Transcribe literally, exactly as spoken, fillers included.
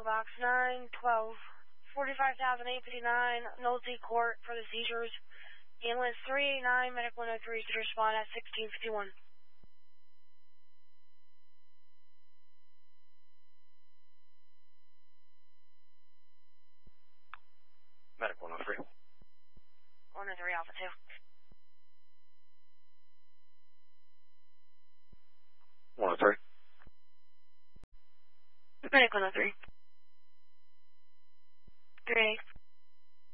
box nine twelve, forty-five thousand eight fifty-nine, Nolte Court for the seizures. Ambulance three eighty-nine, Medic one oh three to respond at sixteen fifty-one. Medic one oh three. one oh three, Alpha two. one oh three. Medic one oh three.